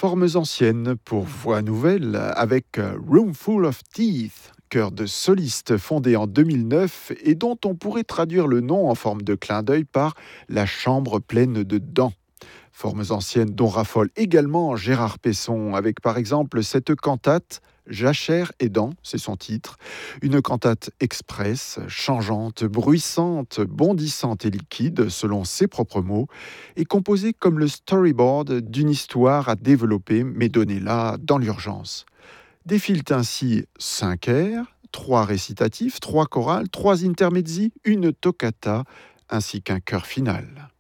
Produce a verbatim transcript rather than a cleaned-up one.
Formes anciennes pour voix nouvelle avec Room Full of Teeth, chœur de solistes fondé en deux mille neuf et dont on pourrait traduire le nom en forme de clin d'œil par la chambre pleine de dents. Formes anciennes dont raffole également Gérard Pesson avec par exemple cette cantate Jachère et dents, c'est son titre, une cantate express, changeante, bruissante, bondissante et liquide selon ses propres mots, et composée comme le storyboard d'une histoire à développer mais donnée là dans l'urgence. Défilent ainsi cinq airs, trois récitatifs, trois chorales, trois intermezzi, une toccata ainsi qu'un chœur final.